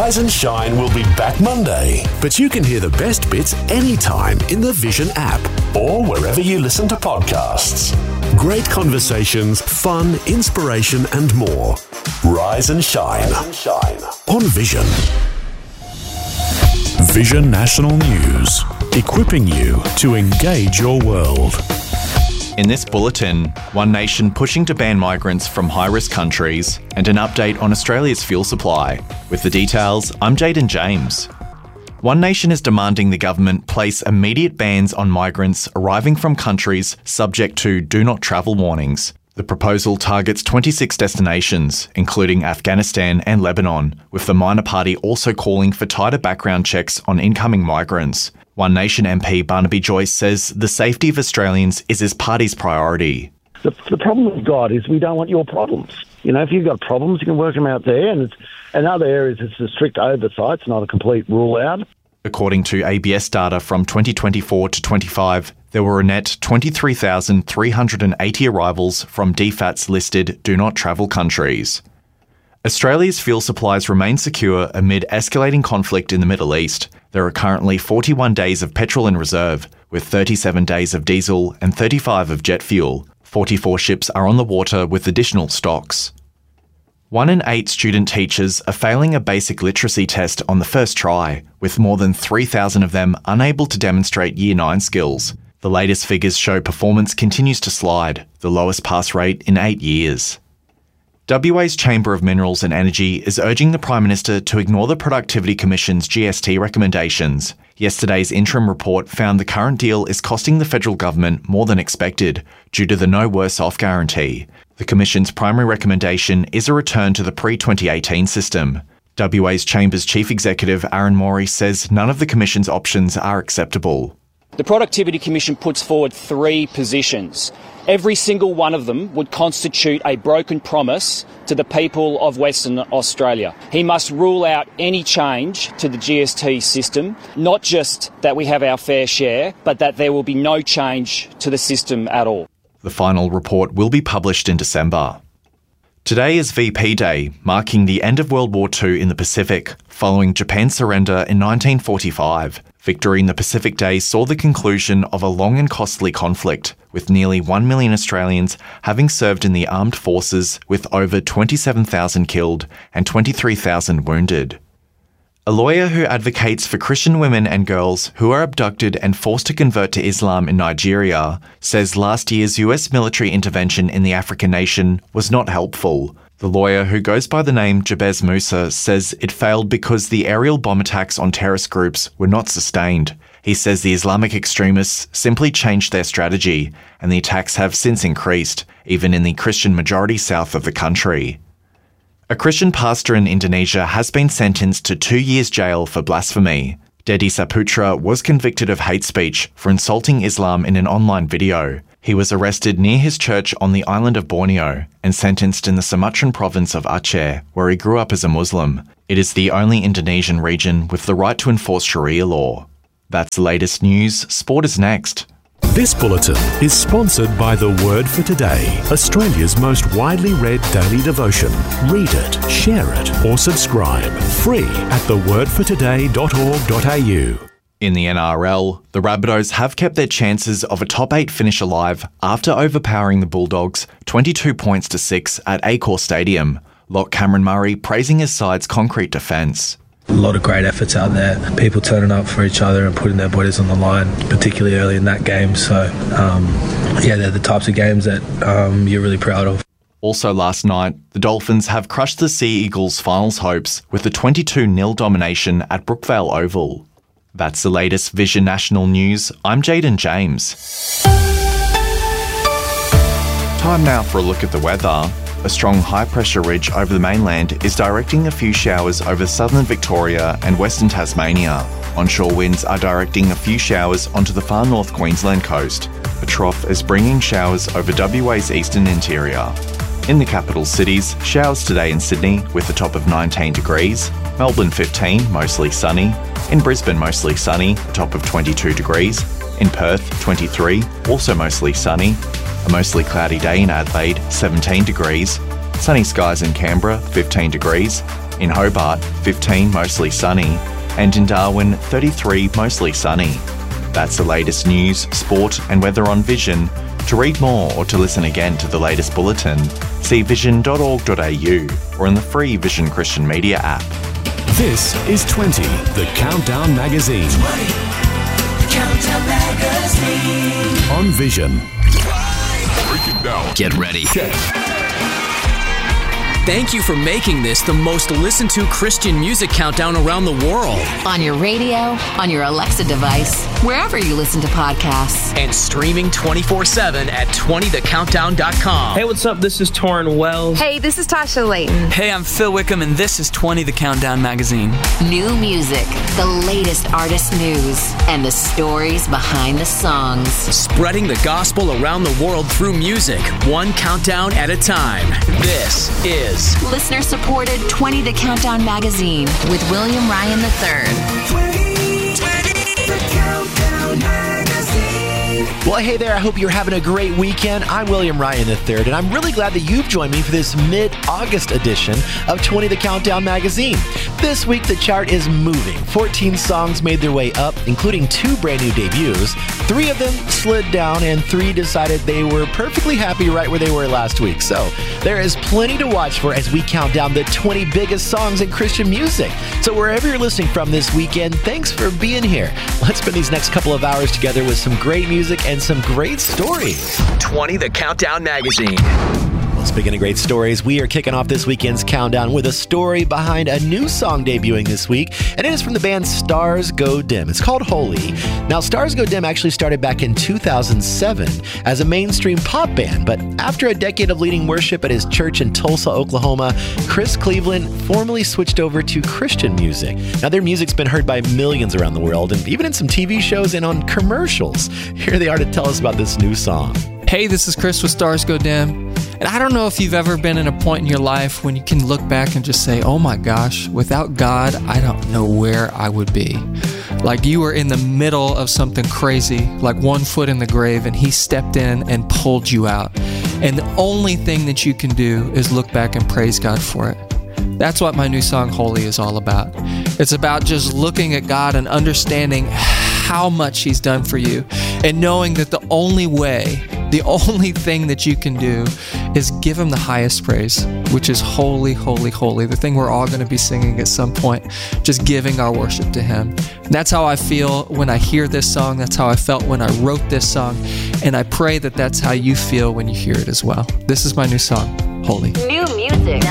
Rise and Shine will be back Monday, but you can hear the best bits anytime in the Vision app or wherever you listen to podcasts. Great conversations, fun, inspiration and more. Rise and Shine on Vision. Vision National News, equipping you to engage your world. In this bulletin, One Nation pushing to ban migrants from high-risk countries and an update on Australia's fuel supply. With the details, I'm Jaden James. One Nation is demanding the government place immediate bans on migrants arriving from countries subject to do not travel warnings. The proposal targets 26 destinations, including Afghanistan and Lebanon, with the minor party also calling for tighter background checks on incoming migrants. One Nation MP Barnaby Joyce says the safety of Australians is his party's priority. The problem we've got is we don't want your problems. You know, if you've got problems, you can work them out there. And in other areas, it's a strict oversight. It's not a complete rule out. According to ABS data from 2024 to 25, there were a net 23,380 arrivals from DFAT's listed do not travel countries. Australia's fuel supplies remain secure amid escalating conflict in the Middle East. There are currently 41 days of petrol in reserve, with 37 days of diesel and 35 of jet fuel. 44 ships are on the water with additional stocks. 1 in 8 student teachers are failing a basic literacy test on the first try, with more than 3,000 of them unable to demonstrate Year 9 skills. The latest figures show performance continues to slide, the lowest pass rate in 8 years. WA's Chamber of Minerals and Energy is urging the Prime Minister to ignore the Productivity Commission's GST recommendations. Yesterday's interim report found the current deal is costing the federal government more than expected due to the no worse off guarantee. The Commission's primary recommendation is a return to the pre-2018 system. WA's Chamber's Chief Executive Aaron Morey says none of the Commission's options are acceptable. The Productivity Commission puts forward 3 positions. Every single one of them would constitute a broken promise to the people of Western Australia. He must rule out any change to the GST system, not just that we have our fair share, but that there will be no change to the system at all. The final report will be published in December. Today is VP Day, marking the end of World War II in the Pacific, following Japan's surrender in 1945. Victory in the Pacific Day saw the conclusion of a long and costly conflict, with nearly 1 million Australians having served in the armed forces, with over 27,000 killed and 23,000 wounded. A lawyer who advocates for Christian women and girls who are abducted and forced to convert to Islam in Nigeria says last year's US military intervention in the African nation was not helpful. The lawyer, who goes by the name Jabez Musa, says it failed because the aerial bomb attacks on terrorist groups were not sustained. He says the Islamic extremists simply changed their strategy, and the attacks have since increased, even in the Christian majority south of the country. A Christian pastor in Indonesia has been sentenced to 2 years jail for blasphemy. Dedi Saputra was convicted of hate speech for insulting Islam in an online video. He was arrested near his church on the island of Borneo and sentenced in the Sumatran province of Aceh, where he grew up as a Muslim. It is the only Indonesian region with the right to enforce Sharia law. That's the latest news. Sport is next. This bulletin is sponsored by The Word for Today, Australia's most widely read daily devotion. Read it, share it, or subscribe. Free at thewordfortoday.org.au. In the NRL, the Rabbitohs have kept their chances of a top 8 finish alive after overpowering the Bulldogs 22 points to 6 at Accor Stadium. Lock Cameron Murray praising his side's concrete defence. A lot of great efforts out there, people turning up for each other and putting their bodies on the line, particularly early in that game. So, they're the types of games that you're really proud of. Also last night, the Dolphins have crushed the Sea Eagles' finals hopes with a 22-0 domination at Brookvale Oval. That's the latest Vision National News. I'm Jaden James. Time now for a look at the weather. A strong high-pressure ridge over the mainland is directing a few showers over southern Victoria and western Tasmania. Onshore winds are directing a few showers onto the far north Queensland coast. A trough is bringing showers over WA's eastern interior. In the capital cities, showers today in Sydney with a top of 19 degrees, Melbourne 15, mostly sunny, in Brisbane mostly sunny, a top of 22 degrees, in Perth 23, also mostly sunny, a mostly cloudy day in Adelaide, 17 degrees, sunny skies in Canberra, 15 degrees, In Hobart, 15 mostly sunny. And in Darwin, 33 mostly sunny. That's the latest news, sport and weather on Vision. To read more or to listen again to the latest bulletin, see vision.org.au or in the free Vision Christian Media app. This is 20, the Countdown Magazine. 20, the Countdown Magazine. On Vision. Break it down. Get ready. Thank you for making this the most listened to Christian music countdown around the world. On your radio, on your Alexa device, wherever you listen to podcasts. And streaming 24/7 at 20thecountdown.com. Hey, what's up? This is Torrin Wells. Hey, this is Tasha Layton. Hey, I'm Phil Wickham, and this is 20 The Countdown Magazine. New music, the latest artist news, and the stories behind the songs. Spreading the gospel around the world through music, one countdown at a time. This is listener-supported 20 The Countdown Magazine with William Ryan III. 20, The Countdown Magazine. Well, hey there. I hope you're having a great weekend. I'm William Ryan III, and I'm really glad that you've joined me for this mid-August edition of 20 The Countdown Magazine. This week, the chart is moving. 14 songs made their way up, including 2 brand new debuts. 3 of them slid down, and 3 decided they were perfectly happy right where they were last week. So there is plenty to watch for as we count down the 20 biggest songs in Christian music. So wherever you're listening from this weekend, thanks for being here. Let's spend these next couple of hours together with some great music and some great stories. 20 The Countdown Magazine. Speaking of great stories, we are kicking off this weekend's countdown with a story behind a new song debuting this week, and it is from the band Stars Go Dim. It's called Holy. Now, Stars Go Dim actually started back in 2007 as a mainstream pop band, but after a decade of leading worship at his church in Tulsa, Oklahoma, Chris Cleveland formally switched over to Christian music. Now, their music's been heard by millions around the world, and even in some TV shows and on commercials. Here they are to tell us about this new song. Hey, this is Chris with Stars Go Dim. And I don't know if you've ever been in a point in your life when you can look back and just say, oh my gosh, without God, I don't know where I would be. Like you were in the middle of something crazy, like one foot in the grave, and he stepped in and pulled you out. And the only thing that you can do is look back and praise God for it. That's what my new song, Holy, is all about. It's about just looking at God and understanding how much he's done for you and knowing that the only way, the only thing that you can do is give him the highest praise, which is holy, holy, holy. The thing we're all going to be singing at some point, just giving our worship to him. And that's how I feel when I hear this song. That's how I felt when I wrote this song. And I pray that that's how you feel when you hear it as well. This is my new song, Holy. New music